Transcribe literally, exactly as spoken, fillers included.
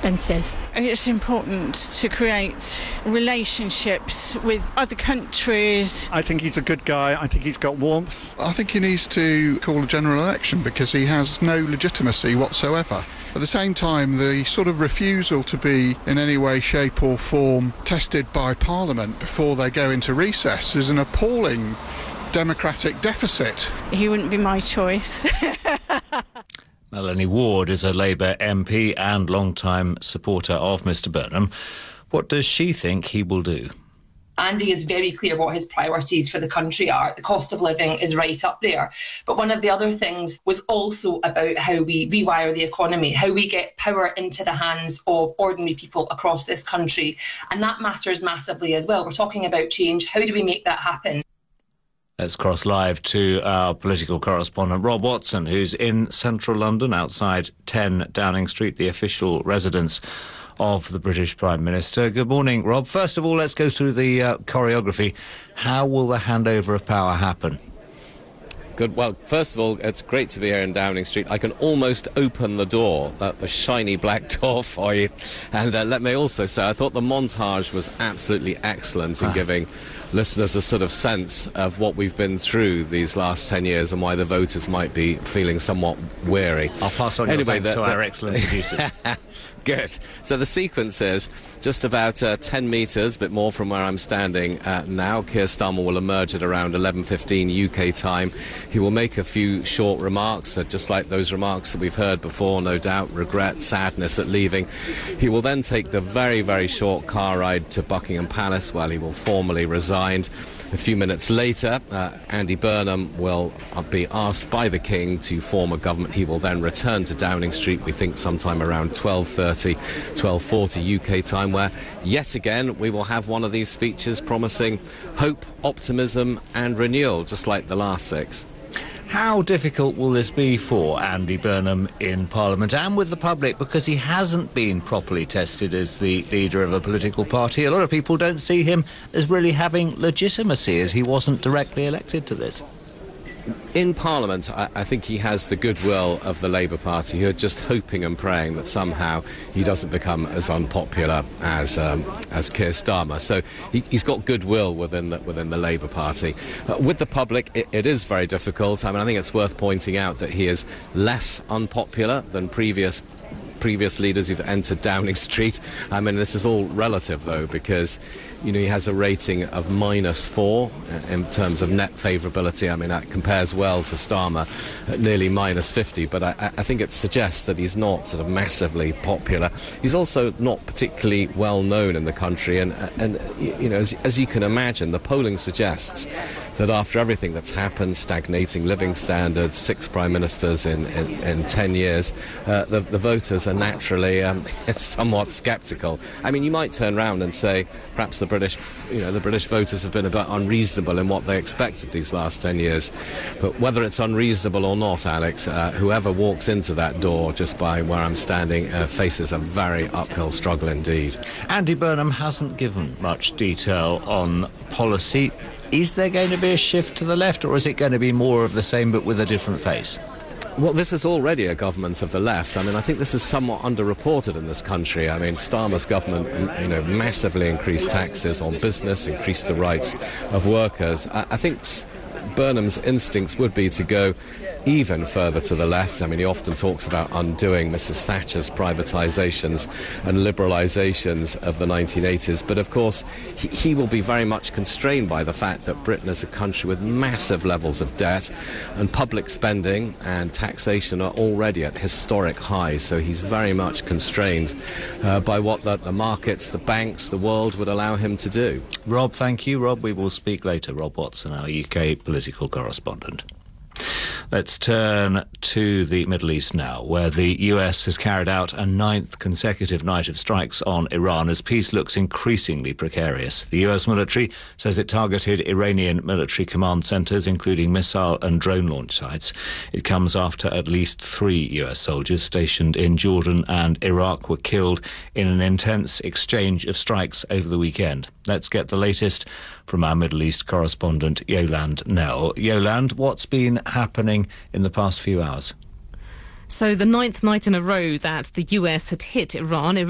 expensive. It's important to create relationships with other countries. I think he's a good guy. I think he's got warmth. I think he needs to call a general election because he has no legitimacy whatsoever. At the same time, the sort of refusal to be in any way, shape or form tested by Parliament before they go into recess is an appalling democratic deficit. He wouldn't be my choice. Melanie Ward is a Labour M P and long-time supporter of Mr Burnham. What does she think he will do? Andy is very clear what his priorities for the country are. The cost of living is right up there. But one of the other things was also about how we rewire the economy, how we get power into the hands of ordinary people across this country. And that matters massively as well. We're talking about change. How do we make that happen? Let's cross live to our political correspondent, Rob Watson, who's in central London outside ten Downing Street, the official residence of the British Prime Minister. Good morning, Rob. First of all, let's go through the uh, choreography. How will the handover of power happen? Good. Well, first of all, it's great to be here in Downing Street. I can almost open the door, uh, the shiny black door for you. And uh, let me also say, I thought the montage was absolutely excellent in ah. giving listeners a sort of sense of what we've been through these last ten years and why the voters might be feeling somewhat weary. I'll pass on anyway, your thanks the, to the, our excellent producers. Good. So the sequence is just about uh, ten metres, a bit more from where I'm standing uh, now. Keir Starmer will emerge at around eleven fifteen U K time. He will make a few short remarks, uh, just like those remarks that we've heard before, no doubt, regret, sadness at leaving. He will then take the very, very short car ride to Buckingham Palace, where he will formally resign. A few minutes later, uh, Andy Burnham will uh, be asked by the King to form a government. He will then return to Downing Street, we think sometime around twelve thirty, twelve forty U K time, where yet again we will have one of these speeches promising hope, optimism and renewal, just like the last six. How difficult will this be for Andy Burnham in Parliament and with the public, because he hasn't been properly tested as the leader of a political party? A lot of people don't see him as really having legitimacy, as he wasn't directly elected to this. In Parliament, I, I think he has the goodwill of the Labour Party, who are just hoping and praying that somehow he doesn't become as unpopular as um, as Keir Starmer. So he, he's got goodwill within the, within the Labour Party. Uh, with the public, it, it is very difficult. I mean, I think it's worth pointing out that he is less unpopular than previous previous leaders who've entered Downing Street. I mean, this is all relative, though, because, you know, he has a rating of minus four in terms of net favourability. I mean, that compares well to Starmer at nearly minus fifty, but I, I think it suggests that he's not sort of massively popular. He's also not particularly well known in the country, and, and you know, as, as you can imagine, the polling suggests that after everything that's happened, stagnating living standards, six prime ministers in, in, in ten years, uh, the, the voters are naturally um, somewhat sceptical. I mean, you might turn around and say perhaps the British, you know, the British voters have been a bit unreasonable in what they expected these last ten years. But whether it's unreasonable or not, Alex, uh, whoever walks into that door just by where I'm standing uh, faces a very uphill struggle indeed. Andy Burnham hasn't given much detail on policy. Is there going to be a shift to the left, or is it going to be more of the same but with a different face? Well, this is already a government of the left. I mean, I think this is somewhat underreported in this country. I mean, Starmer's government, you know, massively increased taxes on business, increased the rights of workers. I, I think Burnham's instincts would be to go even further to the left. I mean, he often talks about undoing Missus Thatcher's privatisations and liberalisations of the nineteen eighties. But, of course, he, he will be very much constrained by the fact that Britain is a country with massive levels of debt, and public spending and taxation are already at historic highs. So he's very much constrained uh, by what the, the markets, the banks, the world would allow him to do. Rob, thank you. Rob, we will speak later. Rob Watson, our U K political correspondent. Let's turn to the Middle East now, where the U S has carried out a ninth consecutive night of strikes on Iran as peace looks increasingly precarious. The U S military says it targeted Iranian military command centres, including missile and drone launch sites. It comes after at least three U S soldiers stationed in Jordan and Iraq were killed in an intense exchange of strikes over the weekend. Let's get the latest from our Middle East correspondent, Yolande Nell. Yolande, what's been happening in the past few hours? So the ninth night in a row that the U S had hit Iran,